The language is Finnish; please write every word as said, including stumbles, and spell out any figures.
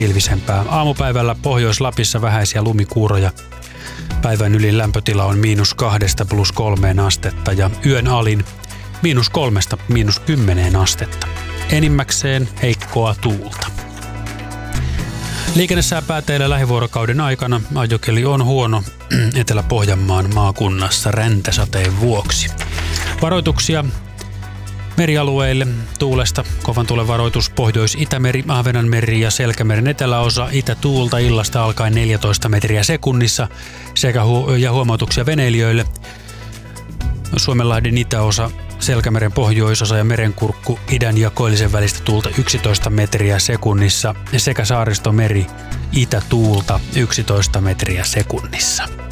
pilvisempää. Aamupäivällä Pohjois-Lapissa vähäisiä lumikuuroja. Päivän ylin lämpötila on miinus kahdesta plus kolmeen astetta ja yön alin miinus kolmesta miinus kymmeneen astetta. Enimmäkseen heikkoa tuulta. Liikennesää teillä lähivuorokauden aikana. Ajokeli on huono Etelä-Pohjanmaan maakunnassa räntäsateen vuoksi. Varoituksia merialueille tuulesta. Kovan tuulen varoitus Pohjois-Itämeri, Ahvenanmeri ja Selkämeren eteläosa. Itätuulta illasta alkaen neljätoista metriä sekunnissa sekä hu- ja huomautuksia veneilijöille. Suomenlahden itäosa, Selkämeren pohjoisosa ja Merenkurkku idän ja Koillisen välistä tuulta yksitoista metriä sekunnissa sekä Saaristomeri itätuulta yksitoista metriä sekunnissa.